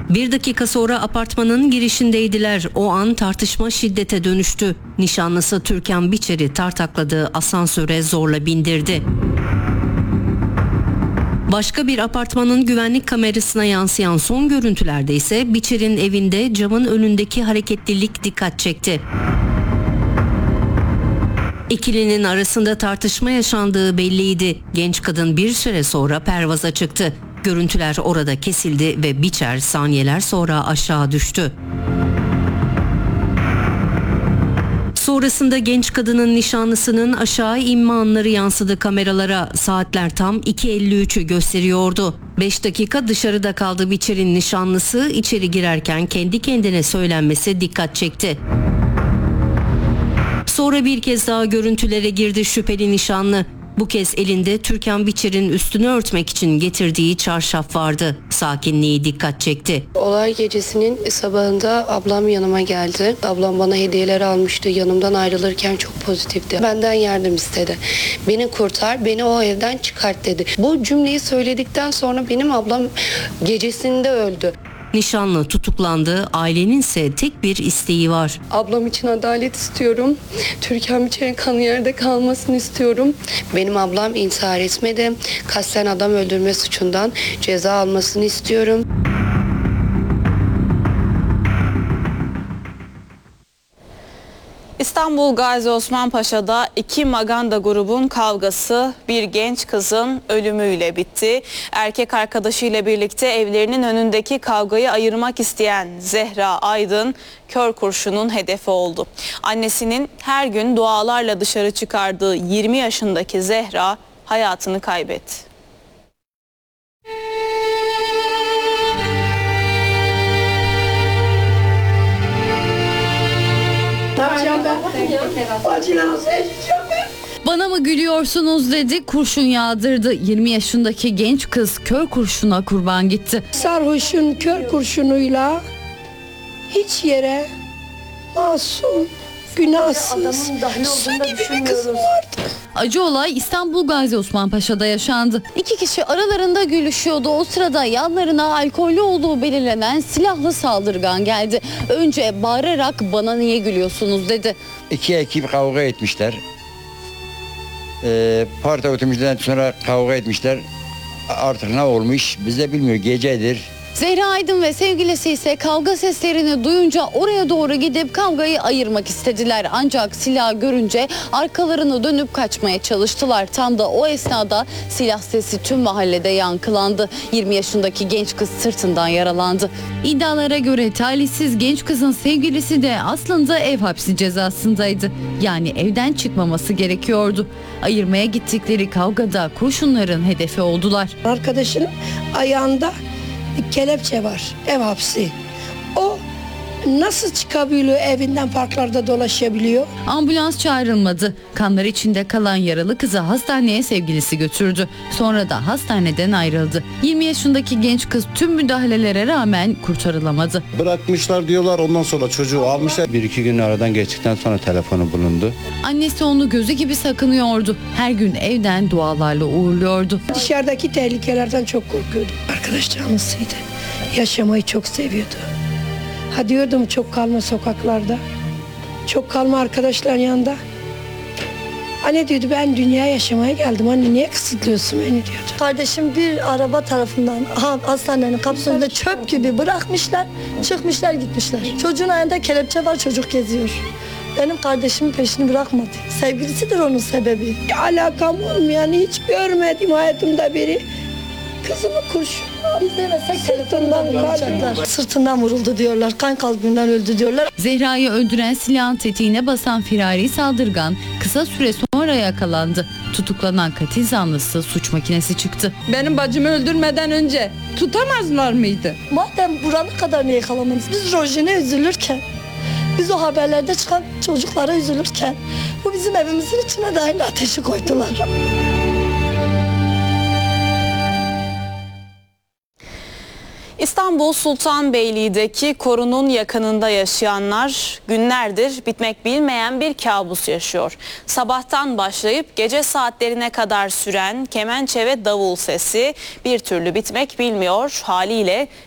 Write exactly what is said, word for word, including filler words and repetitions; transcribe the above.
Bir dakika sonra apartmanın girişindeydiler. O an tartışma şiddete dönüştü. Nişanlısı Türkan Biçer'i tartakladığı asansöre zorla bindirdi. Başka bir apartmanın güvenlik kamerasına yansıyan son görüntülerde ise Biçer'in evinde camın önündeki hareketlilik dikkat çekti. İkilinin arasında tartışma yaşandığı belliydi. Genç kadın bir süre sonra pervaza çıktı. Görüntüler orada kesildi ve Biçer saniyeler sonra aşağı düştü. Sonrasında genç kadının nişanlısının aşağı inme anları yansıdı kameralara. Saatler tam iki elli üçü gösteriyordu. beş dakika dışarıda kaldı Biçer'in nişanlısı. İçeri girerken kendi kendine söylenmesi dikkat çekti. Sonra bir kez daha görüntülere girdi şüpheli nişanlı. Bu kez elinde Türkan Biçer'in üstünü örtmek için getirdiği çarşaf vardı. Sakinliği dikkat çekti. Olay gecesinin sabahında ablam yanıma geldi. Ablam bana hediyeler almıştı. Yanımdan ayrılırken çok pozitifti. Benden yardım istedi. Beni kurtar, beni o evden çıkart dedi. Bu cümleyi söyledikten sonra benim ablam gecesinde öldü. Nişanlı tutuklandı. Ailenin ise tek bir isteği var. Ablam için adalet istiyorum. Türkan Biçer'in kanı yerde kalmasını istiyorum. Benim ablam intihar etmedi. Kasten adam öldürme suçundan ceza almasını istiyorum. İstanbul Gazi Osman Paşa'da iki Maganda grubun kavgası bir genç kızın ölümüyle bitti. Erkek arkadaşıyla birlikte evlerinin önündeki kavgayı ayırmak isteyen Zehra Aydın kör kurşunun hedefi oldu. Annesinin her gün dualarla dışarı çıkardığı yirmi yaşındaki Zehra hayatını kaybetti. Bana mı gülüyorsunuz dedi, kurşun yağdırdı. yirmi yaşındaki genç kız kör kurşuna kurban gitti. Sarhoşun kör kurşunuyla hiç yere masum, günahsız, su gibi bir kızım vardı. Acı olay İstanbul Gazi Osman Paşa'da yaşandı. İki kişi aralarında gülüşüyordu. O sırada yanlarına alkollü olduğu belirlenen silahlı saldırgan geldi. Önce bağırarak bana niye gülüyorsunuz dedi. İki ekip kavga etmişler. Ee, parti otomobilinden sonra kavga etmişler. Artık ne olmuş biz de bilmiyoruz, gecedir. Zehra Aydın ve sevgilisi ise kavga seslerini duyunca oraya doğru gidip kavgayı ayırmak istediler. Ancak silah görünce arkalarını dönüp kaçmaya çalıştılar. Tam da o esnada silah sesi tüm mahallede yankılandı. yirmi yaşındaki genç kız sırtından yaralandı. İddialara göre talihsiz genç kızın sevgilisi de aslında ev hapsi cezasındaydı. Yani evden çıkmaması gerekiyordu. Ayırmaya gittikleri kavgada kurşunların hedefi oldular. Arkadaşının ayağında bir kelepçe var, ev hapsi. O nasıl çıkabiliyor, evinden parklarda dolaşabiliyor? Ambulans çağrılmadı. Kanlar içinde kalan yaralı kızı hastaneye sevgilisi götürdü. Sonra da hastaneden ayrıldı. yirmi yaşındaki genç kız tüm müdahalelere rağmen kurtarılamadı. Bırakmışlar diyorlar, ondan sonra çocuğu almışlar. Bir iki gün aradan geçtikten sonra telefonu bulundu. Annesi onu gözü gibi sakınıyordu. Her gün evden dualarla uğurluyordu. Dışarıdaki tehlikelerden çok korkuyordu. Arkadaş canlısıydı. Yaşamayı çok seviyordu. Ha diyordum çok kalma sokaklarda. Çok kalma arkadaşların yanında. Anne diyordu ben dünyaya yaşamaya geldim. Anne niye kısıtlıyorsun beni diyordu. Kardeşim bir araba tarafından hastanenin kapısında çöp gibi bırakmışlar. Çıkmışlar gitmişler. Çocuğun ayağında kelepçe var, çocuk geziyor. Benim kardeşimin peşini bırakmadı. Sevgilisidir onun sebebi. Alakam olmayan hiç görmedim hayatımda biri. Kızımı kurşun sırtından vuracaklar. Sırtından vuruldu diyorlar. Kan kalbinden öldü diyorlar. Zehra'yı öldüren silahın tetiğine basan firari saldırgan kısa süre sonra yakalandı. Tutuklanan katil zanlısı suç makinesi çıktı. Benim bacımı öldürmeden önce tutamazlar mıydı? Madem buranın kadarını yakalamadınız, biz Rojin'e üzülürken, biz o haberlerde çıkan çocuklara üzülürken, bu bizim evimizin içine de aynı ateşi koydular. İstanbul Sultanbeyli'deki korunun yakınında yaşayanlar günlerdir bitmek bilmeyen bir kabus yaşıyor. Sabahtan başlayıp gece saatlerine kadar süren kemençe ve davul sesi bir türlü bitmek bilmiyor. Haliyle